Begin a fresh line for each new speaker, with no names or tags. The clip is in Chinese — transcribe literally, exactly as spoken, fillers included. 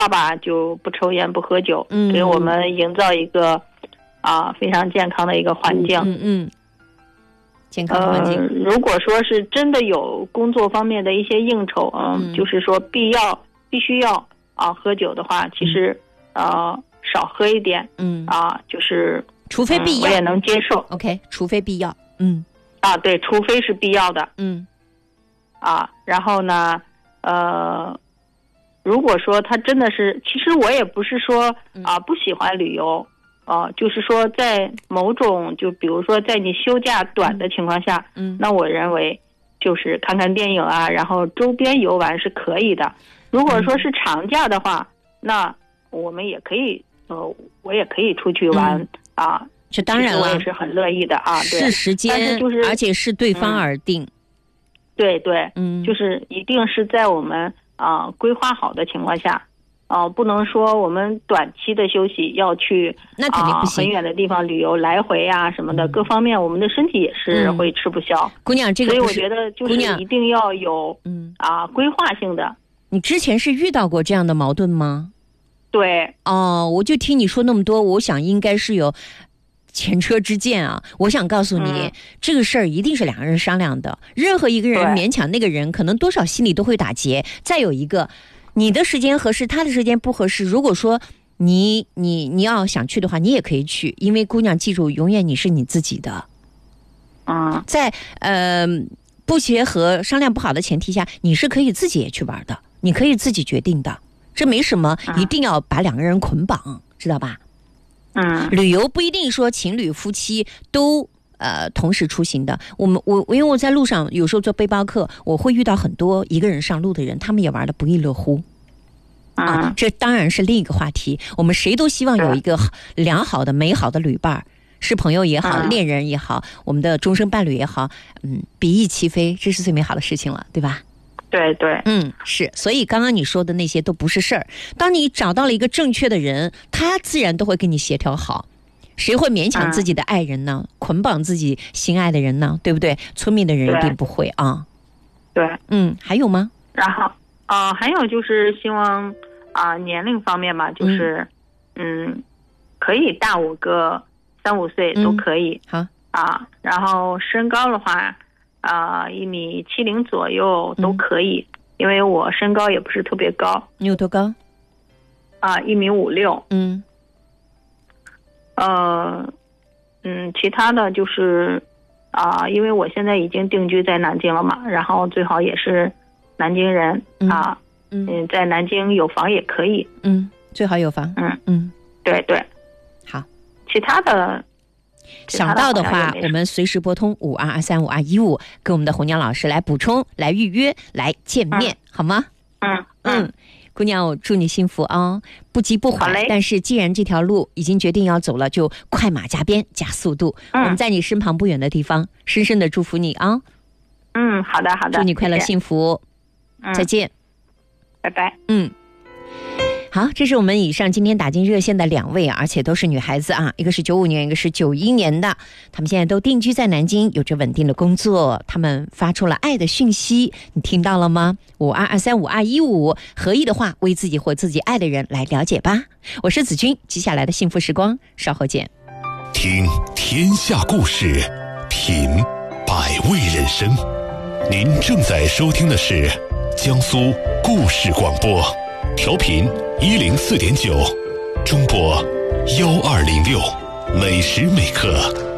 爸爸就不抽烟不喝酒，
嗯，
给我们营造一个啊非常健康的一个环境。
嗯嗯，健康的环境。
呃，如果说是真的有工作方面的一些应酬，嗯，
嗯
就是说必要必须要啊喝酒的话，其实、嗯、呃少喝一点，
嗯
啊，就是
除非必要、
嗯、我也能接受。
OK， 除非必要，嗯
啊，对，除非是必要的，
嗯
啊，然后呢，呃。如果说他真的是，其实我也不是说啊不喜欢旅游，啊，就是说在某种，就比如说在你休假短的情况下，
嗯，
那我认为就是看看电影啊，然后周边游玩是可以的。如果说是长假的话，那我们也可以，呃，我也可以出去玩、嗯、啊。
这当然了，
我也是很乐意的啊。对，
是时间，
但是就是
而且是对方而定。嗯、
对对，
嗯，
就是一定是在我们。啊、呃，规划好的情况下，啊、呃，不能说我们短期的休息要去
那肯定不行、
呃、很远的地方旅游来回啊什么的，嗯、各方面我们的身体也是会吃不消。
嗯、姑娘，这个
所以我觉得就是一定要有
嗯
啊规划性的。
你之前是遇到过这样的矛盾吗？
对。
哦，我就听你说那么多，我想应该是有前车之鉴啊！我想告诉你、嗯，这个事儿一定是两个人商量的。任何一个人勉强那个人，可能多少心里都会打结。再有一个，你的时间合适，他的时间不合适。如果说你你你要想去的话，你也可以去，因为姑娘记住，永远你是你自己的。
嗯，
在呃不协和、商量不好的前提下，你是可以自己也去玩的，你可以自己决定的，这没什么，一定要把两个人捆绑，嗯、知道吧？
嗯，
旅游不一定说情侣夫妻都呃同时出行的。我们我因为我在路上有时候做背包客，我会遇到很多一个人上路的人，他们也玩得不亦乐乎。
嗯、
啊，这当然是另一个话题。我们谁都希望有一个良好的、美好的旅伴，是朋友也好、嗯，恋人也好，我们的终生伴侣也好，嗯，比翼齐飞，这是最美好的事情了，对吧？
对对，
嗯，是，所以刚刚你说的那些都不是事儿。当你找到了一个正确的人，他自然都会跟你协调好。谁会勉强自己的爱人呢？嗯、捆绑自己心爱的人呢？对不对？聪明的人一定不会啊。
对，
嗯，还有吗？
然后啊、呃，还有就是希望啊、呃，年龄方面嘛，就是嗯，嗯可以大我个三五岁都可以。
嗯、
好啊，然后身高的话。啊、呃，一米七零左右都可以、嗯，因为我身高也不是特别高。
你有多高？
啊、呃，一米五六。
嗯。
呃，嗯，其他的就是啊、呃，因为我现在已经定居在南京了嘛，然后最好也是南京人、嗯、啊，嗯，在南京有房也可以。
嗯，最好有房。
嗯
嗯，
对对。
好，
其他的。
想到的话，我们随时拨通五二二三五二一五，跟我们的红娘老师来补充、来预约、来见面，嗯、好吗？
嗯
嗯，姑娘，我祝你幸福啊、哦，不急不缓。但是既然这条路已经决定要走了，就快马加鞭，加速度。嗯、我们在你身旁不远的地方，深深的祝福你啊。
嗯，好的好的，
祝你快乐
谢谢
幸福。
嗯、
再见。
拜拜。
嗯。好，这是我们以上今天打进热线的两位，而且都是女孩子啊，一个是九五年，一个是九一年的，他们现在都定居在南京，有着稳定的工作，他们发出了爱的讯息，你听到了吗？五二二三五二一五，合意的话，为自己或自己爱的人来了解吧。我是子君，接下来的幸福时光，稍后见。
听天下故事，品百味人生。您正在收听的是江苏故事广播。调频一零四点九，中波幺二零六，每时每刻